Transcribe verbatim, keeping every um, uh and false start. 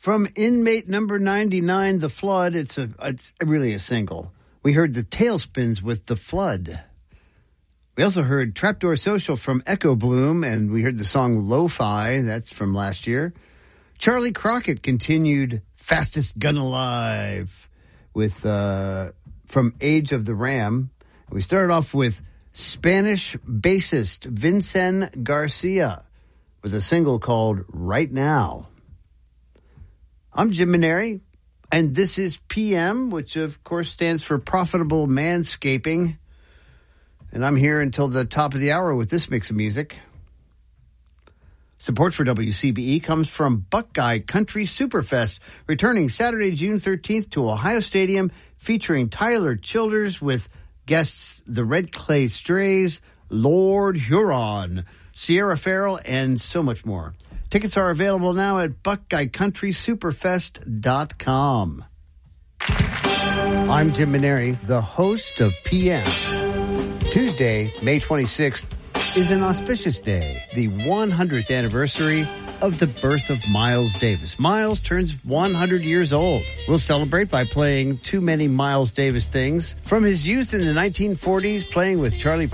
From Inmate Number ninety-nine, The Flood, it's a it's really a single. We heard the Tailspins with The Flood. We also heard Trapdoor Social from Echo Bloom, and we heard the song Lo-Fi, that's from last year. Charlie Crockett continued Fastest Gun Alive with uh, from Age of the Ram. We started off with Spanish bassist Vincent Garcia with a single called Right Now. I'm Jim Maneri, and this is P M, which of course stands for Profitable Manscaping. And I'm here until the top of the hour with this mix of music. Support for W C B E comes from Buckeye Country Superfest, returning Saturday, June thirteenth to Ohio Stadium, featuring Tyler Childers with guests The Red Clay Strays, Lord Huron, Sierra Farrell, and so much more. Tickets are available now at buckeye country superfest dot com. I'm Jim Maneri, the host of P M. Tuesday, May twenty-sixth, is an auspicious day, the one hundredth anniversary of the birth of Miles Davis. Miles turns one hundred years old. We'll celebrate by playing too many Miles Davis things. From his youth in the nineteen forties, playing with Charlie